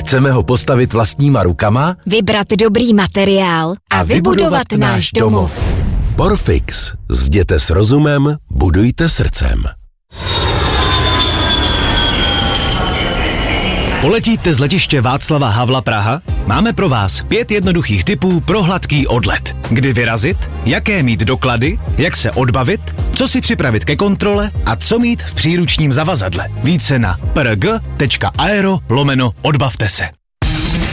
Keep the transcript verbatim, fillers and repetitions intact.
Chceme ho postavit vlastníma rukama, vybrat dobrý materiál a, a vybudovat, vybudovat náš domov. Porfix. Zděte s rozumem, budujte srdcem. Poletíte z letiště Václava Havla Praha? Máme pro vás pět jednoduchých tipů pro hladký odlet. Kdy vyrazit, jaké mít doklady, jak se odbavit, co si připravit ke kontrole a co mít v příručním zavazadle. Více na prg tečka aero lomeno odbavte se.